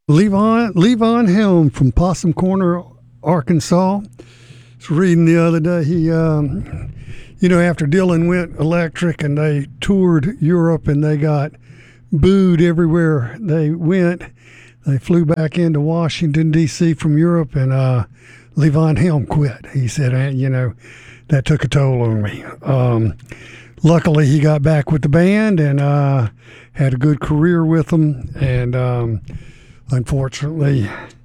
Levon Helm from Possum Corner, Arkansas. I was reading the other day. He, after Dylan went electric and they toured Europe and they got booed everywhere they went, they flew back into Washington, D.C. from Europe, and Levon Helm quit. He said, that took a toll on me. Luckily, he got back with the band and had a good career with them, and unfortunately,